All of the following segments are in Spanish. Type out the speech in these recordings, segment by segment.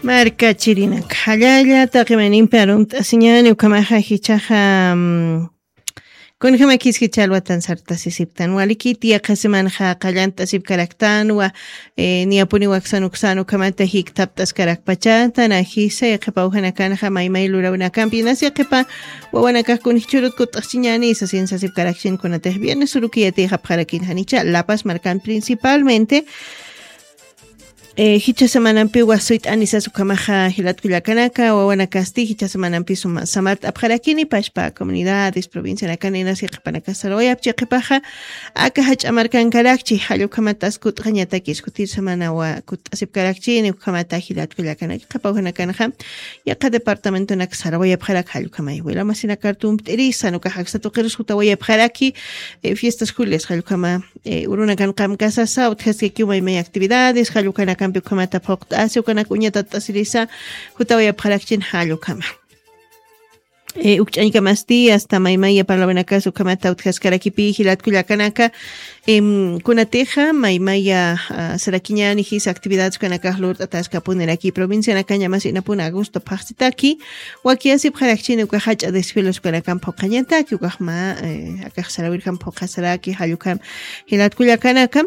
Marca chirina kallalla taqimanin perunta siñani ukamaja hichaja kunjama kiskichalwatan sartasisiptan waliki tiyaqa semanaja qallanta sipkaraktan wa niyapuni waksanuksanu kamanta hiktaptas karakpachanta najisa yaqipa uhanakanaja maymay lurawnakampi nasyaqipa wawanakajkun hichurut kutaqsiñani isa siensa sipkarakshin kunatej viernes surukiyatiqa pqarakinjanicha Lapas marcan principalmente hicha semanampi wasuit anisa sukamaja hilatkullakanaka wawanakasti hicha semanampi samart apjarakini pashpa comunidades provincia nakanina siqpanaka saroyap chiqipaja aka hach'amarkan karakchi hallukhamatas kutqañata kiskutir semana wa kutasipkarakchini ukhamata hilatkullakanaka qapawhanakanaja yaqa departamento nak saroyap jarak hallukhamay wela masina kartum irisa nukahaksa tuqirus hutawayap jaraki fiestas julias hallukhama urunakan qamkasa saut haskikiumay may actividades hallukanaka Campi kamata pokta asio kana kuñata tasirisa hutawaya phalakchin hallo kama ukchani kamasti hasta maymaya parlavenaka su kamata utkaskarakipi hilatkullakanaka kunateja maymaya sarakiñani his actividades kanaka lurt ataska puneraki provincia nakaña mas inapuna agosto paxtitaki wakiasi phalakchin ukahacha desfilos kanaka pokañataki ukahma akaxarawirkan pokasaraki hallukam hilatkullakanaka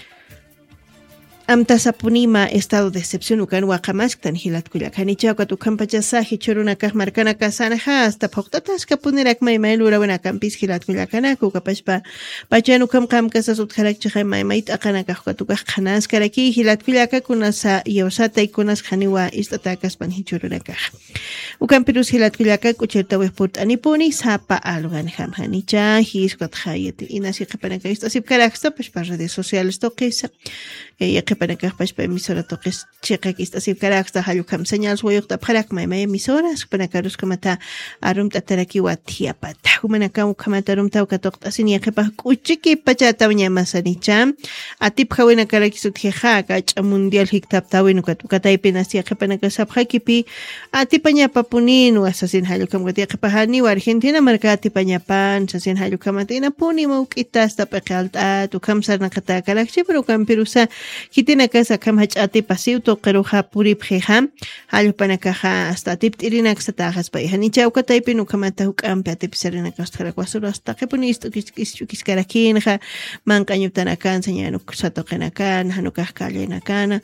Amtasapunima estado de excepción ukan waqamasktan hilatkullakanichawqa tukanpachasaj churunakaj markanaka sanaja hasta phoqtatasqa punerak maymay lurawanakanpis hilatkullakanaka ukapashpa pachanukam qamkasas utqarakchija maymay t'aqanakajqa tukaj qhanaskaraki hilatkullaka kunasa yawsatay kunas qhaniwa ist'atakaspan hichurunakaj ukanpirus hilatkullaka kuchirtawej purt'anipuni sapa algan hamhanicha hisqatjayati inasiqipanaka istasipkaraksta pashpa redes sociales toqisa Yaqipanakaj pashpa emisora toqis chiqak istasipkaraksta hallukam señal suwayuqta pharak maymay emisoras panakaruskamata arumta taraki wathiapata humanaka ukamata arumta ukatoqtasin yaqipaj k'uchiki pachatawña masanicha atip hawina karakisut jejaqa mundial hiktaptawin ukatukataypi nasi yaqipanaka saphakipi atipañapa punin wasasin hallukam yaqipajani wa Argentina marka atipañapan sasin hallukamata inapuni mawk'itasta piqalt'a tukamsarnaqata karakchi pero kampirusa Kitina casa kam hachati pasiu to qeruja puri pheja hallupanakaja hasta tiptirinak satajas pa ihanicha ukataypin ukamata hukampi atipsarina kastra kwasuru hasta qepunisto kiskarakinja manqañutanakan señanuk satoqenakan hanukaj kallenakan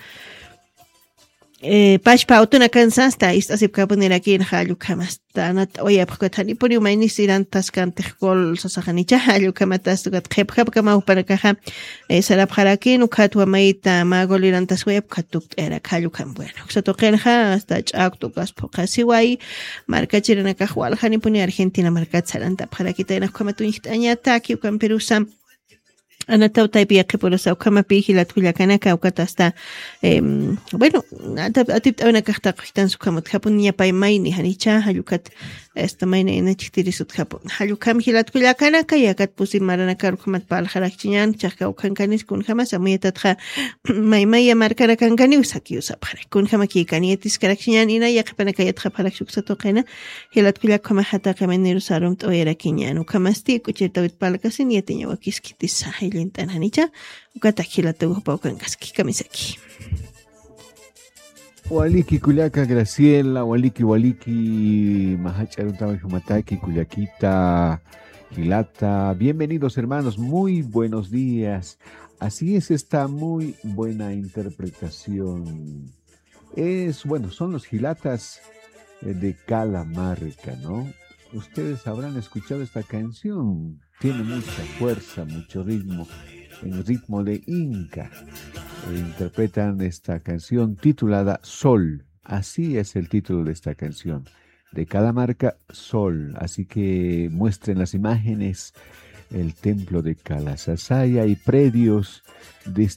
Pashpa autunakan sasta istasipkapunirakin hallukhamasta oyapqkutani puri umaynis irantas kantejkol sasaqanicha hallukamatas tukat qhepqhapkama upanakaja sarapqarakin ukhatwa mayta magol irantas oyapqhatuk t'erak hallukham bueno satoqelja hasta ch'aqtukas phuqasiway markachirinakaj waljani puni Argentina markatsalanta pqarakita inaqkhamatuñiqt'añataki ukanpirusa Anatau taipi yaqipurusa ukamapi hilatkullakanaka ukata hasta bueno atipt'awna kaqtaqa hitan sukamut hapun yapay mayni hanicha hallukat esta mayna inachiktirisut hapun hallukam hilatkullakanaka yakat pusi maranaka rukamat paljarakchiñan chaqka ukankanis kunjama samuyatatqa maymaya markarakankanis saki usapqarak kunjama kikaniyatis karakchiñan ina yaqipanaka yatqa phalakshuksatukena hilatkullakama hataqa manirusa rumt oyarakiñan ukamasti kuchirtawit palakasin yatiña wakiskitisa Lintan hanicha ukata hilata upawankaski kamisaki Waliki Kuliaka Graciela, waliki Mahacharuntawa Humataki Kuliakita Hilata. Bienvenidos hermanos, muy buenos días. Así es esta muy buena interpretación. Son los hilatas de Calamarca, ¿no? Ustedes habrán escuchado esta canción. Tiene mucha fuerza, mucho ritmo, en ritmo de Inca. Interpretan esta canción titulada Sol. Así es el título de esta canción. De Calamarca, Sol. Así que muestren las imágenes, el templo de Calasasaya y predios de